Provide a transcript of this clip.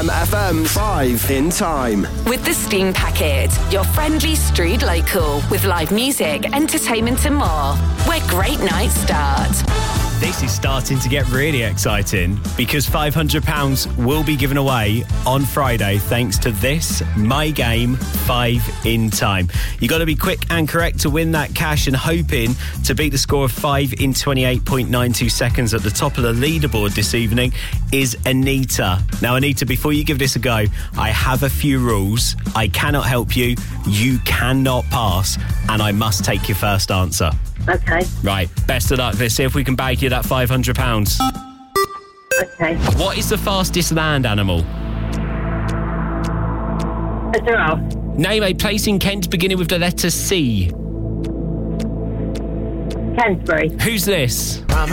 Jam FM 5 in time. With the Steam Packet, your friendly Strood local with live music, entertainment and more. Where great nights start. This is starting to get really exciting because £500 will be given away on Friday thanks to this My Game 5 in time. You got to be quick and correct to win that cash, and hoping to beat the score of 5 in 28.92 seconds at the top of the leaderboard this evening is Anita. Now, Anita, before you give this a go, I have a few rules. I cannot help you. You cannot pass, and I must take your first answer. Okay. Right, best of luck. Let's see if we can bag you that £500. Okay. What is the fastest land animal? A giraffe. Name a place in Kent beginning with the letter C. Canterbury. Who's this?